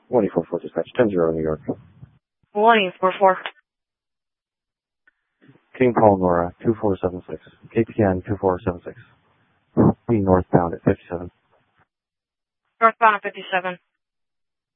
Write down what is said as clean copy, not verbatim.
184 dispatch, 10-0 New York. 184. King Paul Nora, 2476. KPN 2476. Be northbound at 57. Northbound at 57.